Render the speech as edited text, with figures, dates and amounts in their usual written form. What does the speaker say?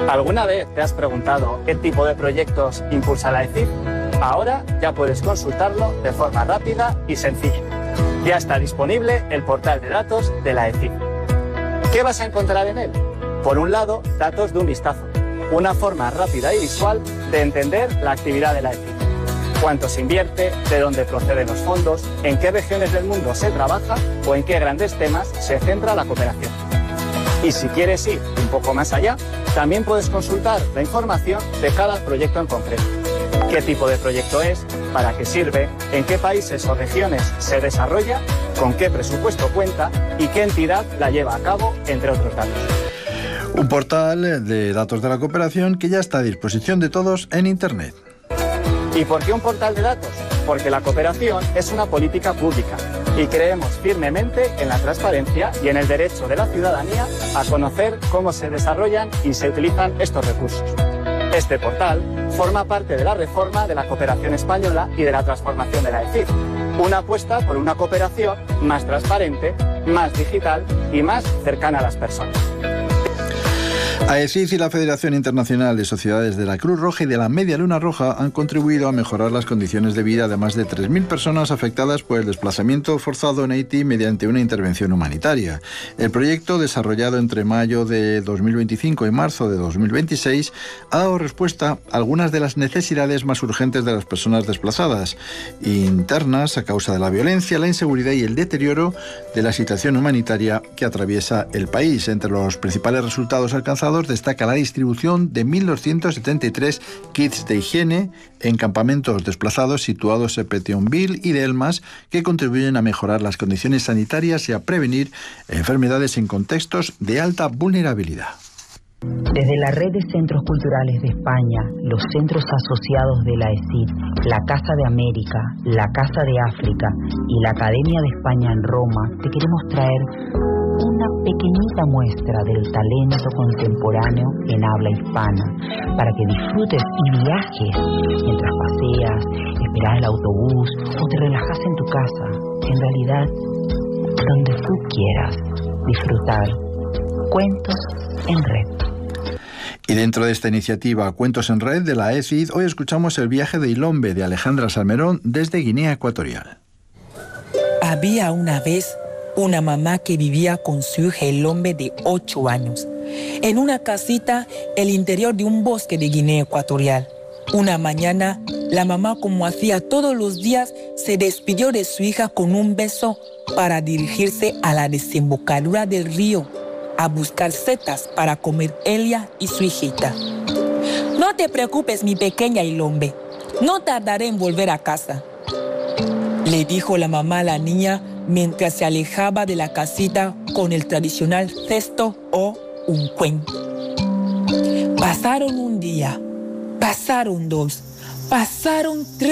¿Alguna vez te has preguntado qué tipo de proyectos impulsa la ECID? Ahora ya puedes consultarlo de forma rápida y sencilla. Ya está disponible el portal de datos de la ECID. ¿Qué vas a encontrar en él? Por un lado, datos de un vistazo, una forma rápida y visual de entender la actividad de la ECID. Cuánto se invierte, de dónde proceden los fondos, en qué regiones del mundo se trabaja o en qué grandes temas se centra la cooperación. Y si quieres ir un poco más allá, también puedes consultar la información de cada proyecto en concreto. Qué tipo de proyecto es, para qué sirve, en qué países o regiones se desarrolla, con qué presupuesto cuenta y qué entidad la lleva a cabo, entre otros datos. Un portal de datos de la cooperación que ya está a disposición de todos en Internet. ¿Y por qué un portal de datos? Porque la cooperación es una política pública y creemos firmemente en la transparencia y en el derecho de la ciudadanía a conocer cómo se desarrollan y se utilizan estos recursos. Este portal forma parte de la reforma de la cooperación española y de la transformación de la ECID, una apuesta por una cooperación más transparente, más digital y más cercana a las personas. AECID y la Federación Internacional de Sociedades de la Cruz Roja y de la Media Luna Roja han contribuido a mejorar las condiciones de vida de más de 3.000 personas afectadas por el desplazamiento forzado en Haití mediante una intervención humanitaria. El proyecto, desarrollado entre mayo de 2025 y marzo de 2026, ha dado respuesta a algunas de las necesidades más urgentes de las personas desplazadas, internas a causa de la violencia, la inseguridad y el deterioro de la situación humanitaria que atraviesa el país. Entre los principales resultados alcanzados destaca la distribución de 1.273 kits de higiene en campamentos desplazados situados en Petionville y Delmas, que contribuyen a mejorar las condiciones sanitarias y a prevenir enfermedades en contextos de alta vulnerabilidad. Desde la Red de Centros Culturales de España, los centros asociados de la ECID, la Casa de América, la Casa de África y la Academia de España en Roma, te queremos traer una pequeñita muestra del talento contemporáneo en habla hispana, para que disfrutes y viajes mientras paseas, esperas el autobús o te relajas en tu casa. En realidad, donde tú quieras disfrutar cuentos en red. Y dentro de esta iniciativa Cuentos en Red de la ECID, hoy escuchamos el viaje de Ilombe de Alejandra Salmerón desde Guinea Ecuatorial. Había una vez una mamá que vivía con su hija Ilombe de 8 años, en una casita en el interior de un bosque de Guinea Ecuatorial. Una mañana, la mamá, como hacía todos los días, se despidió de su hija con un beso para dirigirse a la desembocadura del río, a buscar setas para comer ella y su hijita. No te preocupes, mi pequeña Ilombe, no tardaré en volver a casa, le dijo la mamá a la niña mientras se alejaba de la casita con el tradicional cesto o uncuen. Pasaron un día, pasaron 2, pasaron 3.